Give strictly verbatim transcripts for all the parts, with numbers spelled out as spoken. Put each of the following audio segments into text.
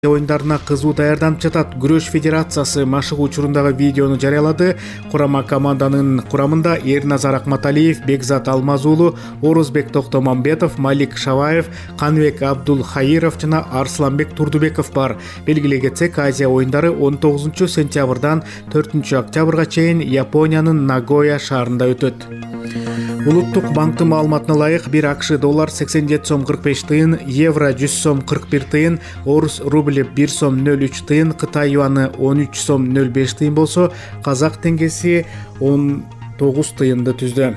Оюндарына кызуу даярданып жатат. Күрөш федерациясы машык учурундагы видеону жарыялады. Курама команданын курамында Эрназар Акматалиев, Бекзат Алмазуулу, Орузбек Токтомамбетов, Малик Шаваев, Канбек Абдулхаиров жана Арсланбек Турдубеков бар. Белгилей кетсек, Азия оюндары он тогузунчу сентябрдан төртүнчү октябрга чейин Япониянын Нагоя шаарында өтөт. Улуттук банктын маалыматына ылайык, бир АКШ доллар сексен жети сом кырк беш тыйын, евро жүз сом кырк бир тыйын, орус рубль бир сом нөл үч тыйын, Кытай юаны он үч сом нөл беш тыйын болсо, казак теңгеси он тогуз тыйынды түздү.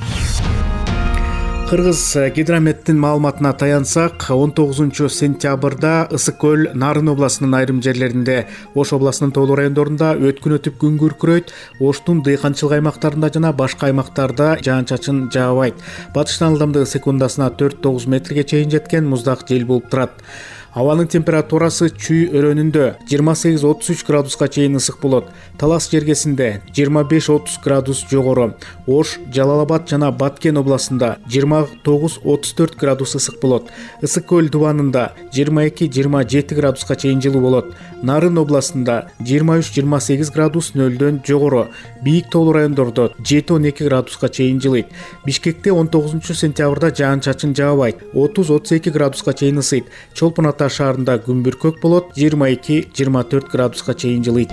Кыргыз гидрометтин маалыматына таянсак, он тогузунчу сентябрда Ысык көл Нарын областынын айрым жерлеринде, Ош областынын тоолуу райондорунда өткүн өтүп күн күркүрөйт. Оштун дыйканчылык аймактарында жана башка аймактарда жаан-чачын жаабайт. Батыштын ылдамдыгы секундасына төрт тогуз метрге чейин жеткен муздак жел болуп турат. Абанын температурасы Чүй өрөөнүндө жыйырма сегиз отуз үч градуска чейин ысык болот. Талас жергесинде жыйырма беш отуз градус жогору. Ош, Жалал-Абад жана Баткен областында жыйырма тогуз отуз төрт градус ысык болот. Ысык көл дубанында жыйырма эки жыйырма жети градуска чейин жылуу болот. Нарын областында жыйырма үч жыйырма сегиз градус нөлдөн жогору. Бийик тоолуу райондордо жети он эки градуска чейин жылыйт. Бишкекте он тогузунчу сентябрда жаан-чачын жаабайт. отуз отуз эки градуска чейин ысыйт. Чолпон Ата шаарында күн бүркөк болот, жыйырма эки жыйырма төрт градуска чейин жылыйт.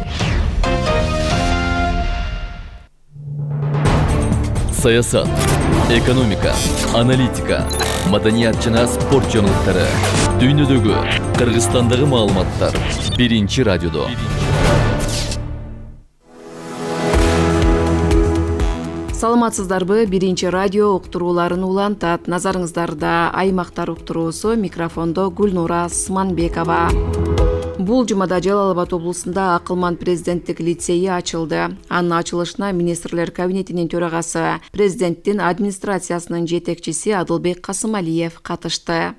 Саясат, экономика, аналитика, маданият жана спорт жаңылыктары, дүйнөдөгү, Кыргызстандагы маалыматтар биринчи радиодо. Саламатсыздарбы, биринчи радио уктурууларын улантат. Назарыңыздарда аймактар уктуруусу, микрофондо Гүлнура Сманбекова. Бул жумада Жалал-Абад облусунда Акылман президенттик лицейи ачылды. Анын ачылышына министрлер кабинетинин төрагасы, президенттин администрациясынын жетекчиси Адылбек Касымалиев катышты.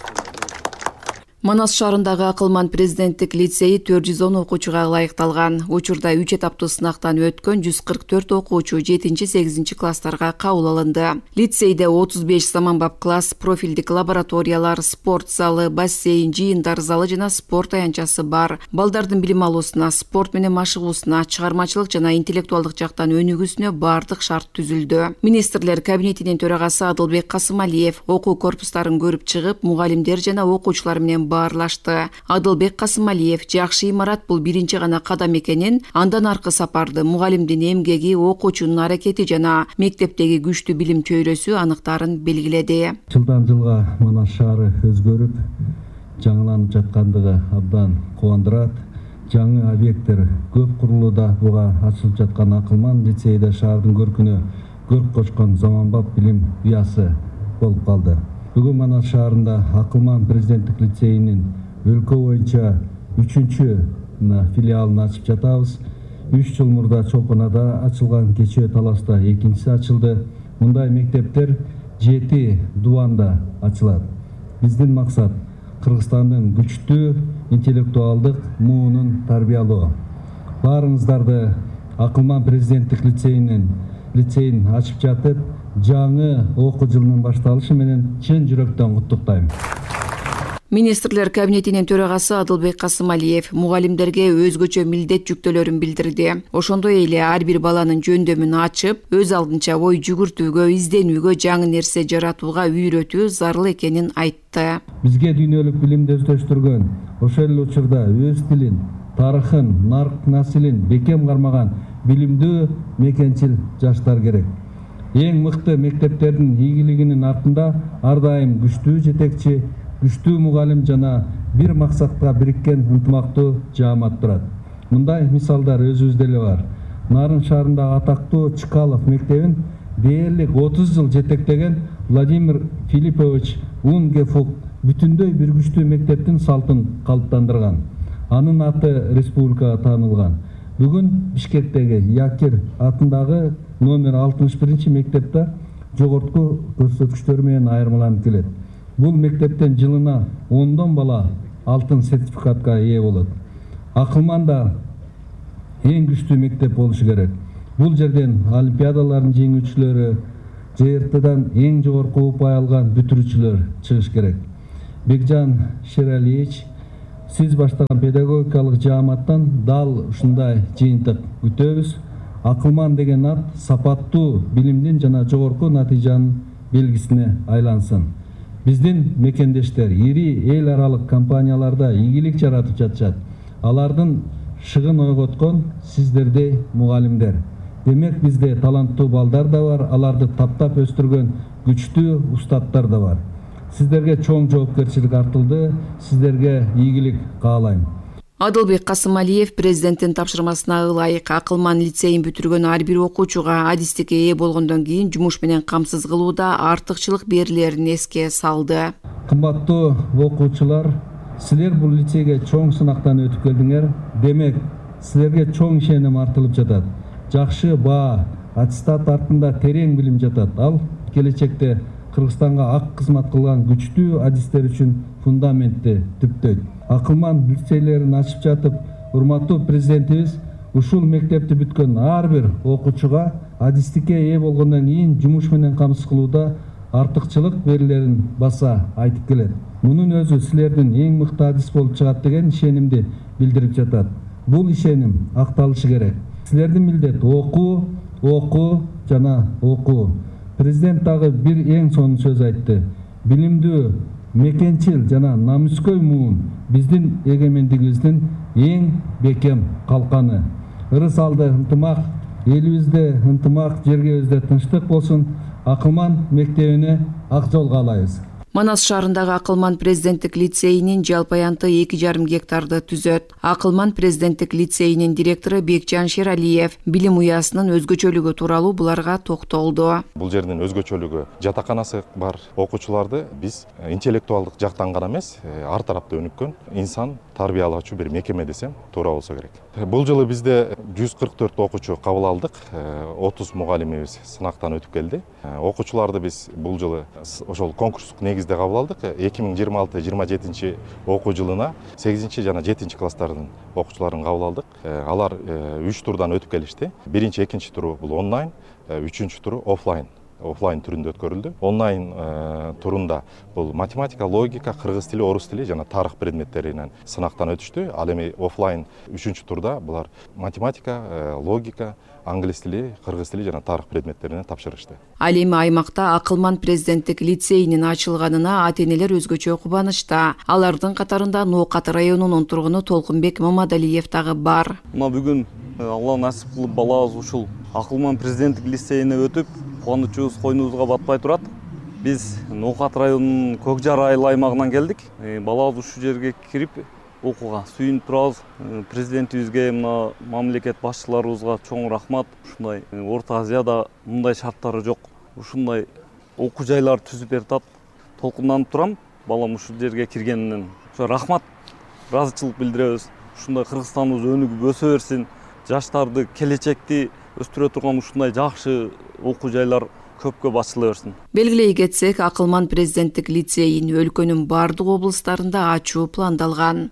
Манас шаарындагы Акылман президенттик лицейи төрт жүз он окуучуга ылайыкталган. Учурда үч этаптуу сынактан өткөн жүз кырк төрт окуучу жетинчи сегизинчи класстарга кабыл алынды. Лицейде отуз беш заманбап класс, профилдик лабораториялар, спорт залы, бассейн, жыйындар залы жана спорт аянтчасы бар. Балдардын билим алуусуна, спорт менен машыгуусуна, чыгармачылык жана интеллектуалдык жактан өнүгүүсүнө бардык шарт түзүлдү. Министрлер кабинетинин төрагасы Адылбек Касымалиев окуу корпустарын көрүп чыгып, мугалимдер жана окуучулар менен баарлашты. Адылбек Касымалиев жакшы имарат бул биринчи гана кадам экенин, андан аркы сапарды мугалимдин эмгеги, окуучунун аракети жана мектептеги күчтүү билим чөйрөсү аныктарын белгиледи. Жылдан жылга Манас шаары өзгөрүп, жаңыланып жаткандыгы абдан кубандырат. Жаңы объекттер көп курулууда. Буга ачылып жаткан Акылман лицейде шаардын көркүнө көрк кочкон заманбап билим уясы болуп калды. Бүгүн Манас шаарында Акылман президенттик лицейинин өлкө боюнча үчүнчү филиалын ачып жатабыз. үч жыл мурда Чолпон Атада ачылган, кечээ Таласта экинчиси ачылды. Мындай мектептер жети дубанда ачылат. Биздин максат Кыргызстандын күчтүү интеллектуалдык муунун тарбиялоо. Баарыңыздарды Акылман президенттик лицейинин лицейин ачып жатып, жаңы окуу жылынын башталышы менен чын жүрөктөн куттуктайм. Министрлер кабинетинин төрагасы Адылбек Касымалиев мугалимдерге өзгөчө милдет жүктөлөрүн билдирди. Ошондой эле ар бир баланын жөндөмүн ачып, өз алдынча ой жүгүртүүгө, изденүүгө, жаңы нерсе жаратууга үйрөтүү зарыл экенин айтты. Бизге дүйнөлүк билимди өздөштүргөн, ошол эле учурда өз тилин, тарыхын, нарк насилин бекем кармаган билимдүү мекенчил жаштар керек. Эң мыкты мектептердин ийгилигинин артында ар дайым күчтүү жетекчи, күчтүү мугалим жана бир максатка бириккен ынтымактуу жаамат турат. Мындай мисалдар өзүбүздө эле бар. Нарын шаарындагы атактуу Чкалов мектебин дээрлик отуз жыл жетектеген Владимир Филиппович Унгефук бүтүндөй бир күчтүү мектептин салтын калыптандырган. Анын аты республикага таанылган. Бүгүн Бишкектеги Якир атындагы номер алтымыш биринчи мектепте жогорку көрсөткүчтөр менен айырмаланып келет. Бул мектептен жылына ондон бала алтын сертификатка ээ болот. Акылманда эң күчтүү мектеп болушу керек. Бул жерден олимпиадалардын жеңүүчүлөрү, Ж Р Т'дан эң жогорку упай алган бүтүрүүчүлөр чыгыш керек. Бекжан Шералиевич сиз баштаган педагогикалык жааматтан дал ушундай жыйынтык күтөбүз. Акылман деген ат сапаттуу билимдин жана жогорку натыйжанын белгисине айлансын. Биздин мекендештер ири эл аралык компанияларда ийгилик жаратып жатышат. Алардын шыгын ойготкон сиздердей мугалимдер. Демек бизде таланттуу балдар да бар, аларды таптап өстүргөн күчтүү устаттар да бар. Сиздерге чоң жоопкерчилик артылды, сиздерге ийгилик каалайм. Адылбек Касымалиев президенттин тапшырмасына ылайык Акылман лицейин бүтүргөн ар бир окуучуга адистикке ээ болгондон кийин жумуш менен камсыз кылууда артыкчылык берилерин эске салды. Кымбаттуу окуучулар, силер бул лицейге чоң сынактан өтүп келдиңер. Демек, силерге чоң ишеним артылып жатат. Жакшы баа, аттестат артында терең билим жатат. Ал келечекте Кыргызстанга ак кызмат кылган күчтүү адистер үчүн фундаментти түптөйт. Акылман лицейлерин ачып жатып, урматтуу президентибиз ушул мектепти бүткөн ар бир окуучуга адистикке ээ болгондон кийин жумуш менен камсыз кылууда артыкчылык берилерин баса айтып келет. Мунун өзү силердин эң мыкты адис болуп чыгат деген ишенимди билдирип жатат. Бул ишеним акталышы керек. Силердин милдет окуу, окуу жана окуу. Президент дагы бир эң сонун сөз айтты. Билимдүү, мекенчил жана намыскөй муун биздин эгемендигибиздин эң бекем калканы. Ырыс алды ынтымак, элибизде ынтымак, жергебизде тынчтык болсун. Акылман мектебине ак жол каалайбыз. Манас шаарындагы Акылман президенттик лицейинин жалпы аянты эки жарым гектарды түзөт. Акылман президенттик лицейинин директору Бекжан Шералиев билим уясынын өзгөчөлүгү тууралуу буларга токтолду. Бул жердин өзгөчөлүгү жатаканасы бар. Окуучуларды биз интеллектуалдык жактан гана эмес, ар тарапта өнүккөн инсан тарбиялоочу бир мекеме десем туура болсо керек. Бул жылы бизде жүз кырк төрт окуучу кабыл алдык, отуз мугалимибиз сынактан өтүп келди. Окуучуларды биз бул жылы ошол конкурстук негизде кабыл алдык. эки миң жыйырма алты жыйырма жетинчи окуу жылына сегизинчи жана жетинчи класстардын окуучуларын кабыл алдык. Алар үч турдан өтүп келишти. Биринчи, экинчи туру бул онлайн, үчүнчү туру офлайн. Офлайн түрүндө өткөрүлдү. Онлайн э, турунда бул математика, логика, кыргыз тили, орус тили жана тарых предметтеринен сынактан өтүштү. Ал эми офлайн үчүнчү турда булар математика, э, логика, англис тили, кыргыз тили жана тарых предметтеринен тапшырышты. Ал эми аймакта Акылман президенттик лицейинин ачылганына ата-энелер өзгөчө кубанычта. Алардын катарында Ноокат районунун тургуну Толкунбек Мамадалиев дагы бар. Мына бүгүн Алла насип кылып балабыз ушул Акылман президенттик лицейине өтүп, кубанычыбыз койнубузга батпай турат. Биз Ноокат районунун Көкжар айыл аймагынан келдик. Балабыз ушул жерге кирип окууга сүйүнүп турабыз. Президентибизге, мына мамлекет башчыларыбызга чоң рахмат. Ушундай Орто Азияда мындай шарттары жок. Ушундай окуу жайлар түзүп берип, толкунданып турам. Балам ушул жерге киргенинен. Ошо рахмат, ыраазычылык билдиребиз. Ушундай Кыргызстаныбыз өнүгүп өсө берсин. Жаштарды, келечекти өстүрө турган ушундай жакшы окуу жайлар көпкө ачыла берсин. Белгилей кетсек, Акылман президенттик лицейин өлкөнүн бардык облустарында ачуу пландалган.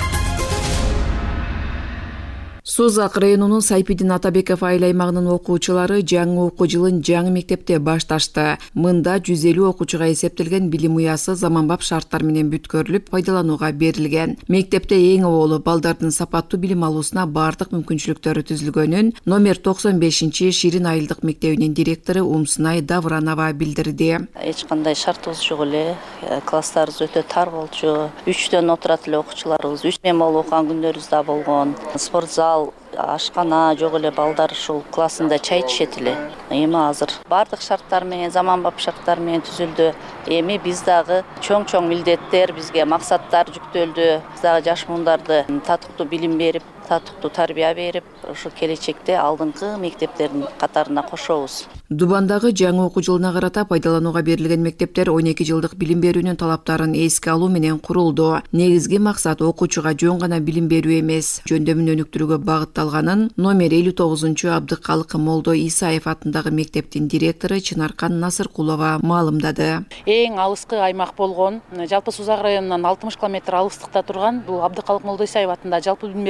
Созак районунун Сайпидин Атабеков айыл аймагынын окуучулары жаңы окуу жылын жаңы мектепте башташты. Мында жүз элүү окуучуга эсептелген билим уясы заманбап шарттар менен бүткөрүлүп, пайдаланууга берилген. Мектепте эң оболу балдардын сапаттуу билим алуусуна бардык мүмкүнчүлүктөрү түзүлгөнүн номер токсон бешинчи Ширин айылдык мектебинин директору Умсунай Давранова билдирди. Эч кандай шартыбыз жок эле, класстарыбыз өтө тар болчу. үчтөн отурат эле окуучуларыбыз, үч мемол окуган күндөрүбүз да болгон. Спорт зал, ашкана жок эле, балдар ушул классында чай ичет эле. Эми азыр бардык шарттар менен, заманбап шарттар менен түзүлдү. Эми биз дагы чоң-чоң милдеттер, бизге максаттар жүктөлдү. Биз дагы жаш мундарды татыктуу билим берип, татыктуу тарбия берип, ошо келечекте алдыңкы мектептердин катарына кошобуз. Дубандагы жаңы окуу жылына карата пайдаланууга берилген мектептер он эки жылдык билим берүүнүн талаптарын эске алуу менен курулду. Негизги максат окуучуга жөн гана билим берүү эмес, жөндөмүн өнүктүрүүгө багытталганын номер элүү тогузунчу Абдыкалык Молдо Исаев атындагы мектептин директору Чынаркан Насыркулова маалымдады. Эң алыскы аймак болгон, жалпы Созак районунан алтымыш километр алыстыкта турган бул Абдыкалык Молдо Исаев атындагы жалпы билим берүүчү орто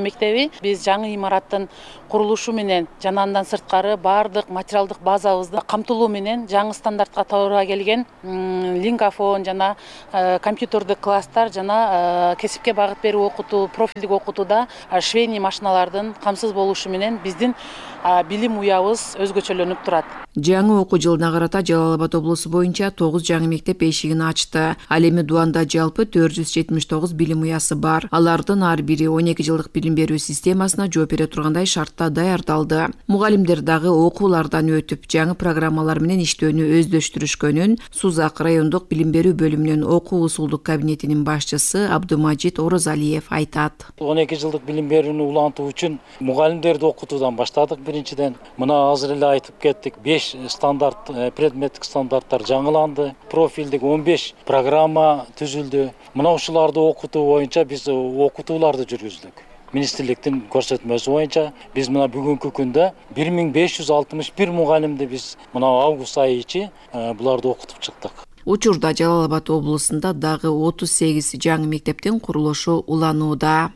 мектеби биз жаңы имараттын курулушу менен жана андан сырткары баардык материалдык базабызды камтылуу менен жаңы стандартка туура келген лингафон жана компьютердик класстар жана кесипке багыт берүү окутуу, профилдик окутууда швейный машиналардын камсыз болушу менен биздин билим уябыз өзгөчөлөнүп турат. Жаңы окуу жылына карата Жалал Абад облусу боюнча тогуз жаңы мектеп эшигин ачты. Ал эми Дуанда жалпы төрт жүз жетимиш тогуз билим уясы бар. Алардын ар бири он эки жылдык билим берүү системасына жооп бере тургандай шартта даярдалды. Мугалимдер дагы окуулардан өтүп, жаңы программалар менен иштөөнү өздөштүрүшкөнүн Сузак райондук билим берүү бөлүмүнүн окуу усулдук кабинетинин башчысы Абдумажит Орозалиев айтат. он эки жылдык билим берүүнү улантуу үчүн мугалимдерди окутуудан баштадык. Биринчиден, мына азыр эле айтып кеттик, беш стандарт, предметтик стандарттар жаңыланды, профилдик он беш программа түзүлдү. Мына ушуларды окутуу боюнча биз окутууларды жүргүздүк. Министрликтин көрсөтмөсү боюнча биз мына бүгүнкү күндө бир миң беш жүз алтымыш бир мугалимди биз мына август айы ичи буларды окутуп чыктык. Учурда Жалал Абад облусунда дагы отуз сегиз жаңы мектептин курулушу уланууда.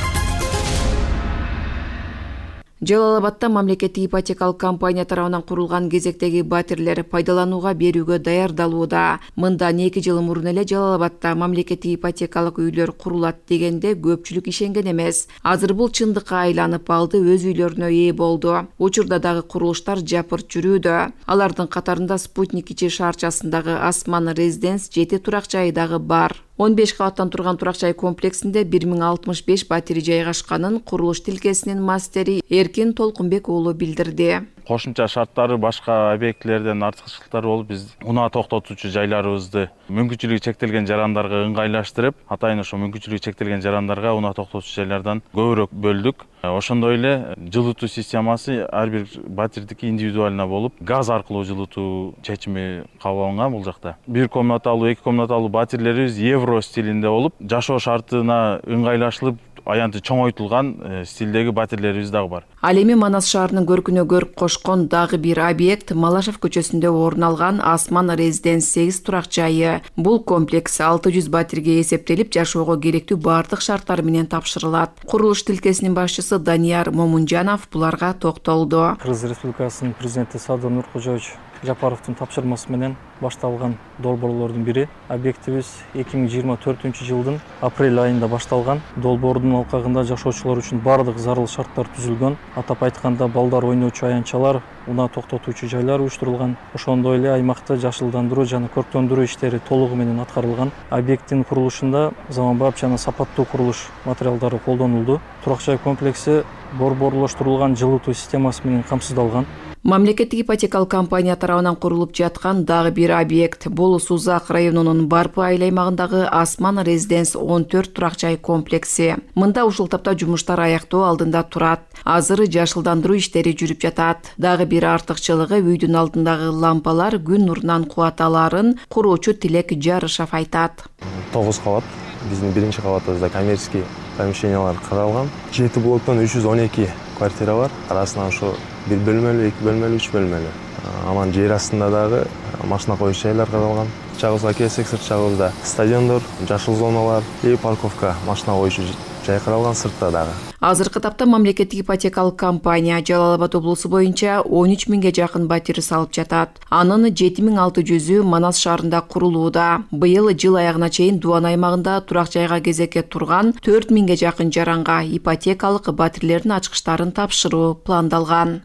Жалал Абадта мамлекеттик ипотекалык компания тарабынан курулган кезектеги батирлер пайдаланууга берүүгө даярдалууда. Мындан эки жыл мурун эле Жалал Абадта мамлекеттик ипотекалык үйлөр курулат дегенде көпчүлүк ишенген эмес. Азыр бул чындыкка айланып алды, өз үйлөрүнө ээ болду. Учурда дагы курулуштар жапырт жүрүүдө. Алардын катарында Спутник ичи шаарчасындагы Асман Резиденс жети турак жайы дагы бар. он беш кабаттан турган турак жай комплексинде бир миң алтымыш беш батири жайгашканын курулуш тилкесинин мастери Эркин Толкунбек уулу билдирди. Кошумча шарттары башка объектилерден артыкчылыктары болуп, биз унаа токтотуучу жайларыбызды мүмкүнчүлүгү чектелген жарандарга ыңгайлаштырып, атайын ошо мүмкүнчүлүгү чектелген жарандарга унаа токтотуучу жайлардан көбүрөөк бөлдүк. Ошондой эле жылытуу системасы ар бир батирдики индивидуально болуп, газ аркылуу жылытуу чечими кабыл алынган бул жакта. Бир комнаталуу, эки комнаталуу батирлерибиз евро стилинде болуп, жашоо шартына ыңгайлашылып, аянты чоңойтулган стилдеги батирлерибиз дагы бар. Ал эми Манас шаарынын көркүнө көрк кошкон дагы бир объект Малашев көчөсүндө орун алган Асман Резиденс сегиз турак жайы. Бул комплекс алты жүз батирге эсептелип, жашоого керектүү бардык шарттар менен тапшырылат. Курулуш тилкесинин башчысы Данияр Момунжанов буларга токтолду. Кыргыз Республикасынын президенти Садыр Нуркожоевич Жапаровдун тапшырмасы менен башталган долбоорлордун бири. Объектибиз эки миң жыйырма төртүнчү жылдын апрель айында башталган. Долбоордун алкагында жашоочулар үчүн бардык зарыл шарттар түзүлгөн. Атап айтканда, балдар ойноочу аянтчалар, унаа токтотуучу жайлар уюштурулган. Ошондой эле аймакта жашылдандыруу жана көрктөндүрүү иштери толугу менен аткарылган. Объекттин курулушунда заманбап жана сапаттуу курулуш материалдары колдонулду. Турак жай комплекси борборлоштурулган жылытуу системасы менен камсыздалган. Мамлекеттик ипотекалык компания тарабынан курулуп жаткан дагы бир объект бул Сузак районунун Барпы айыл аймагындагы Асман Резиденс он төрт турак жай комплекси. Мында ушул тапта жумуштар аяктоо алдында турат. Азыр жашылдандыруу иштери жүрүп жатат. Дагы бир артыкчылыгы үйдүн алдындагы лампалар күн нурунан кубат аларын куруучу Тилек Жарышев айтат. тогуз кабат. Биздин биринчи кабатыбызда коммерческий помещениялар каралган. жети блоктон үч жүз он эки квартира бар. Арасынан ошо бир бөлмөлүү, эки бөлмөлүү, үч бөлмөлүү. Аман жер астында дагы машина коюш жайлар каралган. Чагыбызга келсек, сырт жагыбызда стадиондор, жашыл зоналар, и парковка, машина коюшу жай каралган сыртта дагы. Азыркы тапта мамлекеттик ипотекалык компания Жалал Абад облусу боюнча он үч миңге жакын батир салып жатат. Анын жети миң алты жүзү Манас шаарында курулууда. Быйыл жыл аягына чейин Дуан аймагында турак жайга кезекке турган төрт миңге жакын жаранга ипотекалык батирлердин ачкычтарын тапшыруу пландалган.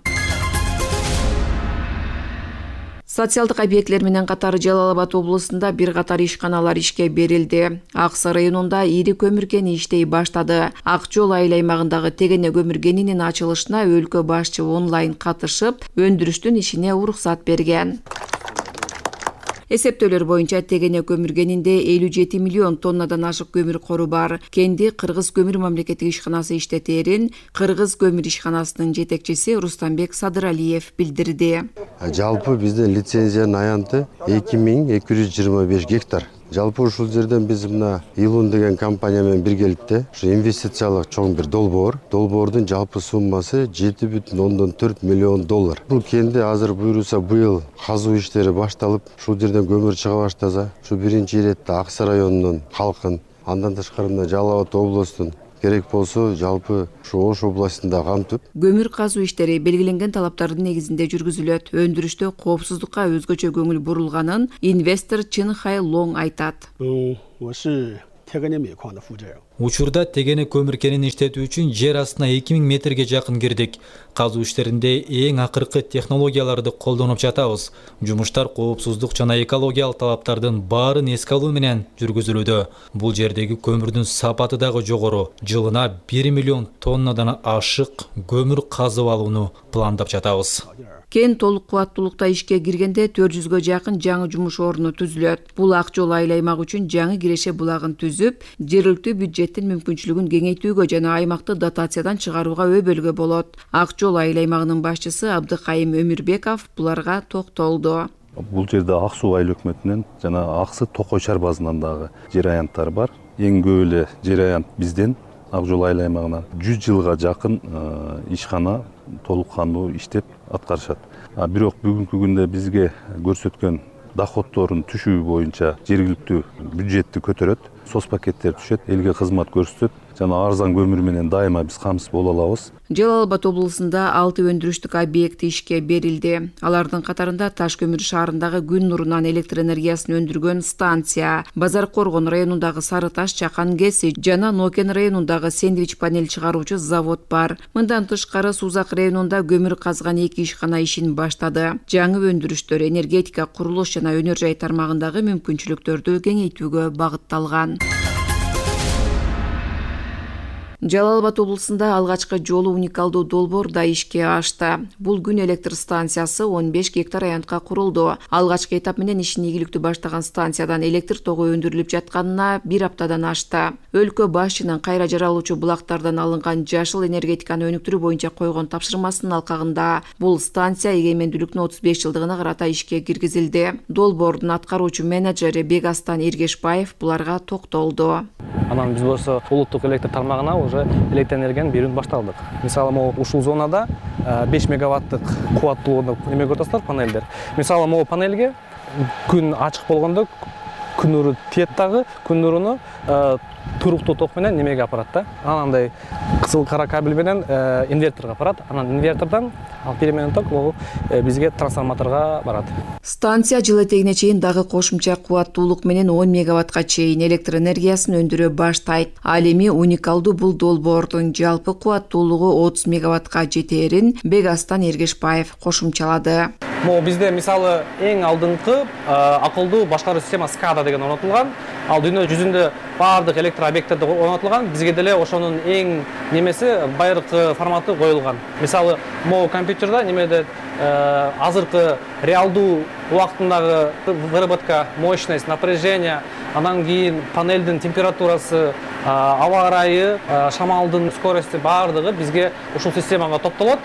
Социалдык объектилер менен катары Жалал Абад облусунда бир катар ишканалар ишке берилди. Ак Сай районунда ири көмүр кени иштей баштады. Ак Жол айыл аймагындагы Тегене көмүр кенинин ачылышына өлкө башчы онлайн катышып, өндүрүштүн ишине уруксат берген. Эсептөөлөр боюнча Тегене көмүр кенинде элүү жети миллион тоннадан ашык көмүр кору бар. Кенди Кыргыз көмүр мамлекеттик ишканасы иштетерин Кыргыз көмүр ишканасынын жетекчиси Рустамбек Садыралиев билдирди. Жалпы бизде лицензиянын аянты эки миң эки жүз жыйырма беш гектар. Жалпы ушул жерден биз мына Илун деген компания менен биргеликте ушу инвестициялык чоң бир долбоор. Долбоордун жалпы суммасы жети бүтүн ондон төрт миллион доллар. Бул кенде азыр буйруса быйыл казуу иштери башталып, ушул жерден көмүр чыга баштаса, ушу биринчи иретте Ак Сай районунун халкын, андан тышкары мына Жалал Абад облустун керек болсо жалпы ушу Ош областын да камтып. Көмүр казуу иштери белгиленген талаптардын негизинде жүргүзүлөт. Өндүрүштө коопсуздукка өзгөчө көңүл бурулганын инвестор Чын Хай Лонг айтат. Учурда тегене көмүр кенин иштетүү үчүн жер астына эки миң метрге жакын кирдик. Казуу иштеринде эң акыркы технологияларды колдонуп жатабыз. Жумуштар коопсуздук жана экологиялык талаптардын баарын эске алуу менен жүргүзүлүүдө. Бул жердеги көмүрдүн сапаты дагы жогору. Жылына бир миллион тоннадан ашык көмүр казып алууну пландап жатабыз. Кен толук кубаттуулукта ишке киргенде төрт жүзгө жакын жаңы жумуш орну түзүлөт. Бул ак жол айыл аймак үчүн жаңы киреше булагын түзүп, жергиликтүү бюджеттин мүмкүнчүлүгүн кеңейтүүгө жана аймакты дотациядан чыгарууга өбөлгө болот. Ак жол айыл аймагынын башчысы Абдыкайым Өмүрбеков буларга токтолду. Бул жерде Ак суу айыл өкмөтүнөн жана Аксы Токой чарбазынан дагы жер аянттар бар. Эң көп эле жер аянт бизден Ак жол айыл аймагынан жүз жылга жакын ишкана толук кандуу иштеп аткарышат. Бирок бүгүнкү күндө бизге көрсөткөн доходторун түшүү боюнча жергиликтүү бюджетти көтөрөт, сос пакеттер түшөт, элге кызмат көрсөтөт жана арзан көмүр менен дайыма биз камсыз боло алабыз. Жалал Абад облусунда алты өндүрүштүк объекти ишке берилди. Алардын катарында Таш көмүр шаарындагы күн нурунан электр энергиясын өндүргөн станция, Базар Коргон районундагы Сары Таш чакан кеси жана Нокен районундагы сэндвич панель чыгаруучу завод бар. Мындан тышкары Сузак районунда көмүр казган эки ишкана ишин баштады. Жаңы өндүрүштөр энергетика, курулуш жана өнөр жай тармагындагы мүмкүнчүлүктөрдү кеңейтүүгө багытталган. Жалал Абад облусунда алгачкы жолу уникалдуу долбоор да ишке ашты. Бул күн электр станциясы он беш гектар аянтка курулду. Алгачкы этап менен ишин ийгиликтүү баштаган станциядан электр тогу өндүрүлүп жатканына бир аптадан ашты. Өлкө башчынын кайра жаралуучу булактардан алынган жашыл энергетиканы өнүктүрүү боюнча койгон тапшырмасынын алкагында бул станция эгемендүүлүктүн отуз беш жылдыгына карата ишке киргизилди. Долбоордун аткаруучу менеджери Бегастан Эргешбаев буларга токтолду. Анан биз болсо улуттук электр тармагына уже электр энергияны берүүнү башталдык. Мисалы, могу ушул зонада беш мегаваттык кубаттуулугунда неме көрүп панелдер. Мисалы, могу панелге күн ачык болгондо күн нуру тиет дагы, күн нуруну туруктуу ток менен немеге апарат да. Анандай кызыл кара кабель менен инверторго апарат. Анан инвертордон ал переменный ток могу бизге трансформаторго барат. Станция жыл этегине чейин дагы кошумча кубаттуулук менен он мегаваттка чейин электр энергиясын өндүрө баштайт. Ал эми уникалдуу бул долбоордун жалпы кубаттуулугу отуз мегаваттка жетээрин Бегастан Эргешбаев кошумчалады. Могу бизде мисалы эң алдыңкы акылдуу башкаруу система скада деген орнотулган. Ал дүйнө жүзүндө баардык электр объекттерде орнотулган. Бизге деле ошонун эң немеси байыркы форматы коюлган. Мисалы, могу компьютерда немеде азыркы реалдуу убактындагы выработка, мощность, напряжение, анан кийин панелдин температурасы, аба ырайы, шамалдын скорости баардыгы бизге ушул системага топтолот.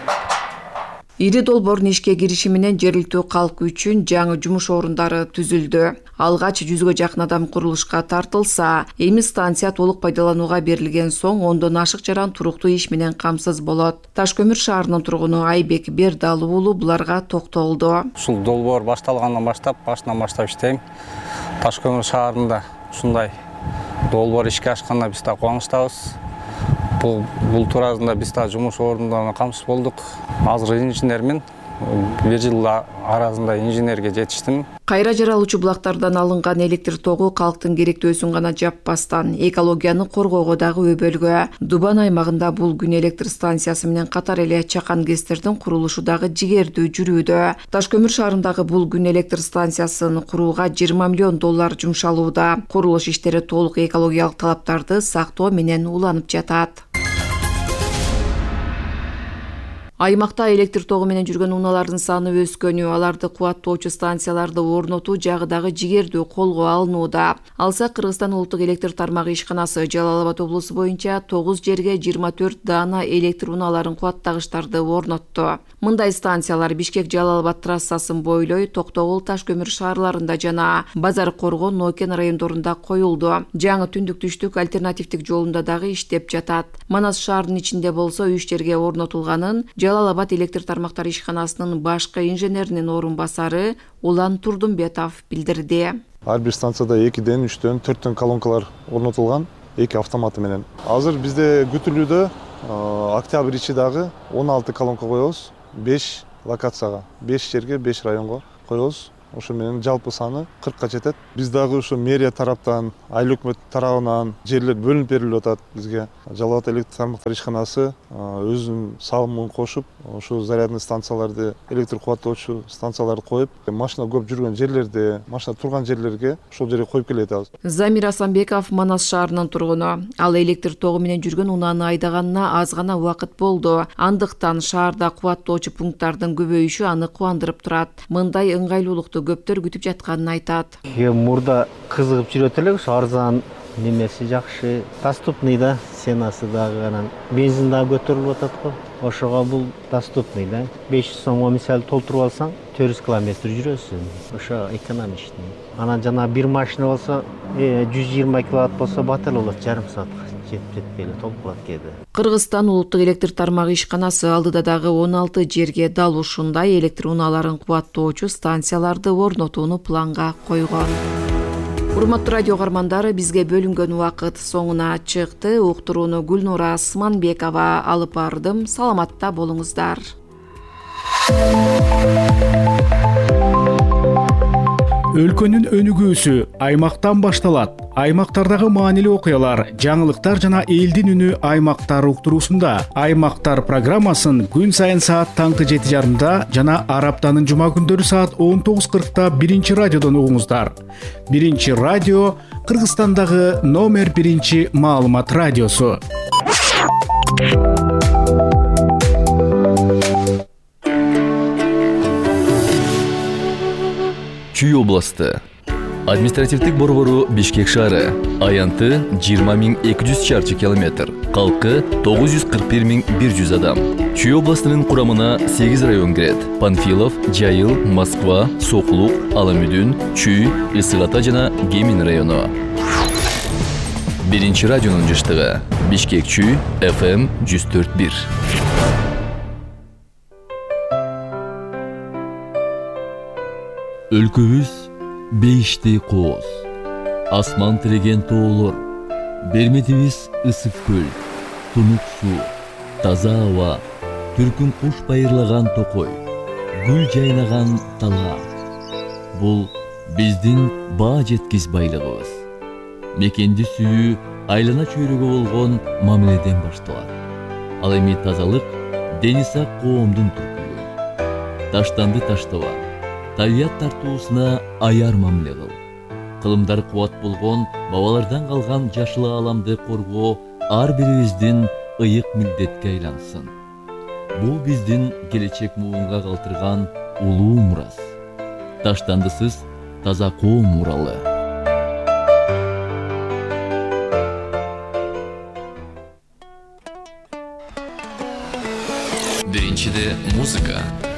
Ири долбоордун ишке кириши менен жергиликтүү калк үчүн жаңы жумуш орундары түзүлдү. Алгач жүзгө жакын адам курулушка тартылса, эми станция толук пайдаланууга берилген соң ондон ашык жаран туруктуу иш менен камсыз болот. Таш көмүр шаарынын тургуну Айбек Бердалуу уулу буларга токтолду. Ушул долбоор башталгандан баштап, башынан баштап иштейм. Таш көмүр шаарында ушундай долбоор ишке ашканына биз да кубанычтабыз. Бул бул туурасында биз да жумуш орундарына камсыз болдук. Азыр инженермин. бир жыл арасында инженерге жетиштим. Кайра жаралуучу булактардан алынган электр тогу калктын керектөөсүн гана жаппастан, экологияны коргоого дагы өбөлгө. Дубан аймагында бул күн электр станциясы менен катар эле чакан гэстердин курулушу дагы жигердүү жүрүүдө. Таш көмүр шаарындагы бул күн электр станциясын курууга жыйырма миллион доллар жумшалууда. Курулуш иштери толук экологиялык талаптарды сактоо менен уланып жатат. Аймакта электр тогу менен жүргөн унаалардын саны өскөнү, аларды кубаттоочу станцияларды орнотуу жагы дагы жигердүү колго алынууда. Алса Кыргызстан улуттук электр тармагы ишканасы Жалал Абад облусу боюнча тогуз жерге жыйырма төрт даана электр унааларын кубаттагычтарды орнотту. Мындай станциялар Бишкек Жалал Абад трассасын бойлой Токтогул Таш көмүр шаарларында жана Базар Коргон Нокен райондорунда коюлду. Жаңы түндүк түштүк альтернативдик жолунда дагы иштеп жатат. Манас шаарынын ичинде болсо үч жерге орнотулганын Жалал Абад электр тармактары ишканасынын башкы инженеринин орун басары Улан Турдумбетов билдирди. Ар бир станцияда экиден, үчтөн, төрттөн колонкалар орнотулган. эки автоматы менен. Азыр бизде күтүлүүдө октябрь ичи дагы он алты колонка коебуз, беш локацияга, беш жерге, беш районго коебуз. Ошо менен жалпы саны кыркка жетет. Биз дагы ушу мэрия тараптан, айыл өкмөт тарабынан жерлер бөлүнүп берилип атат бизге. Жалал Абад электр тармактар ишканасы өзүнүн салымын кошуп, ошо зарядный станцияларды, электр кубаттоочу станцияларды коюп, машина көп жүргөн жерлерде, машина турган жерлерге ошол жерге коюп келет атабыз. Замир Асанбеков Манас шаарынын тургуну. Ал электр тогу менен жүргөн унааны айдаганына аз гана убакыт болду. Андыктан шаарда кубаттоочу пункттардын көбөйүшү аны кубандырып турат. Мындай ыңгайлуулукту көптөр күтүп жатканын айтат. Мурда кызыгып жүрөт элек, ушу арзан немеси жакшы, доступный да, ценасы дагы анан бензин дагы көтөрүлүп атат го. Ошого бул доступный да. беш жүз сомго мисалы толтуруп алсаң, төрт жүз километр жүрөсүң. Ошо экономичный. Анан жана бир машина болсо, жүз жыйырма киловатт болсо батыр болот, жарым саатка жетпей эле толуп калат кээде. Кыргызстан улуттук электр тармагы ишканасы алдыда дагы он алты жерге дал ушундай электр унааларын кубаттоочу станцияларды орнотууну планга койгон. Урматтуу радио каармандары, бизге бөлүнгөн убакыт соңуна чыкты. Уктурууну Гүлнура Асманбекова алып бардым. Саламатта болуңуздар. Өлкөнүн өнүгүүсү аймактан башталат. Аймактардагы маанилүү окуялар, жаңылыктар жана элдин үнү аймактар уктуруусунда. Аймактар программасын күн сайын саат таңкы жети жарымда жана ар аптанын жума күндөрү саат он тогуз кыркта биринчи радиодон угуңуздар. Биринчи радио Кыргызстандагы номер биринчи маалымат радиосу. Чүй областы. Административдик борбору Бишкек шаары. Аянты жыйырма миң эки жүз чарчы километр. Калкы тогуз жүз кырк бир миң бир жүз адам. Чүй областынын курамына сегиз район кирет. Панфилов, Жайыл, Москва, Соклук, Аламүдүн, Чүй, Ысык Ата жана Кемин району. Биринчи радионун жыштыгы. Бишкек Чүй, эф эм жүз төрт бир. Өлкөбүз бейиштей кооз, асман тиреген тоолор, берметибиз ысык көл, тунук суу, таза аба, түркүн куш байырлаган токой, гүл жайнаган тала. Бул биздин баа жеткис байлыгыбыз. Мекенди сүйүү айлана чөйрөгө болгон мамиледен башталат. Ал эми тазалык дени сак коомдун түркүлүгү. Таштанды таштаба, табият тартуусуна аяр мамиле кыл. Кылымдар кубат болгон бабалардан калган жашыл ааламды коргоо ар бирибиздин ыйык милдетке айлансын. Бул биздин келечек муунга калтырган улуу мурас. Таштандысыз таза коом муралы. Биринчиде музыка.